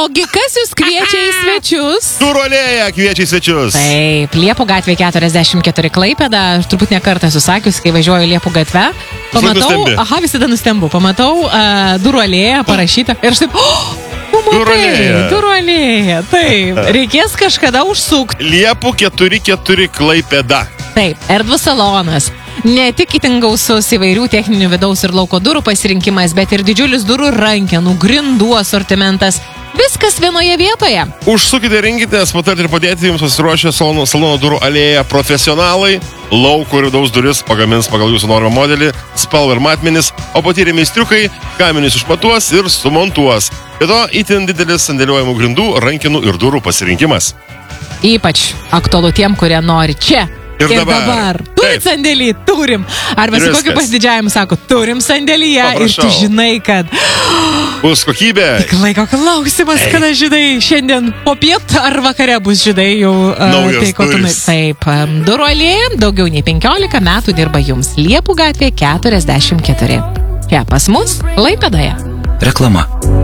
Ogi kas jūs kviečia į svečius? Durų alėja kviečia į svečius. Taip, Liepų gatvė 44 Klaipėda. Aš turbūt nekartą susakius, kai važiuoju Liepų gatvę. Pamatau, visada nustembu. Pamatau durų alėją parašytą ir aš taip, durų alėja. Taip, reikės kažkada užsukti. Liepų 44 Klaipėda. Taip, erdvus salonas. Ne tik itin gausus įvairių techninių vidaus ir lauko durų pasirinkimas, bet ir didžiulis durų rankenų, grindų asortimentas. Viskas vienoje vietoje. Užsukite, rinkitės, patarti ir padėti jums pasiruošę salono durų alėja profesionalai. Lauko ir vidaus duris pagamins pagal jūsų norimą modelį, spalvą ir matmenis, o patyrę meistriukai gaminius išmatuos ir sumontuos. Be to, itin didelis sandėliuojamų grindų, rankenų ir durų pasirinkimas. Ypač aktualu tiem, kurie nori čia. Ir dabar. Turit sandėlį? Turim. Arba su kokiu pasididžiavimu sako, turim sandėlyje. Paprašau. Ir tu žinai, kad bus kokybė. Tik laiko klausimas, kada žinai, šiandien popiet ar vakare bus žinai jau naujas duris. Taip, durų alėja daugiau nei 15 metų dirba jums. Liepų gatvė 44. Čia pas mus Klaipėdoje. Reklama.